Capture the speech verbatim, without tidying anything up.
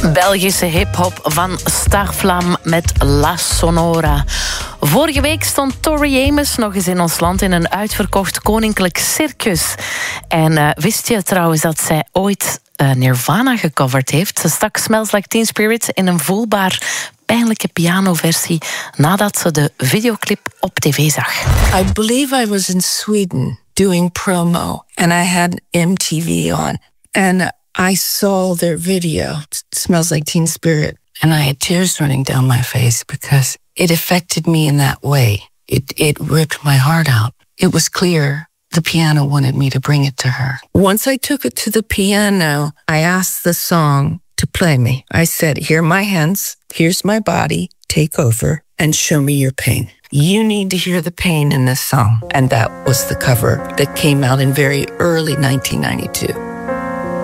Belgische hip-hop van Starflame met La Sonora. Vorige week stond Tori Amos nog eens in ons land in een uitverkocht koninklijk circus. En uh, wist je trouwens dat zij ooit uh, Nirvana gecoverd heeft? Ze stak Smells Like Teen Spirit in een voelbaar pijnlijke pianoversie nadat ze de videoclip op tv zag. I believe I was in Sweden doing promo and I had M T V on and I saw their video, It Smells Like Teen Spirit, and I had tears running down my face because it affected me in that way. It it ripped my heart out. It was clear the piano wanted me to bring it to her. Once I took it to the piano, I asked the song to play me. I said, here are my hands, here's my body, take over and show me your pain. You need to hear the pain in this song. And that was the cover that came out in very early nineteen ninety-two.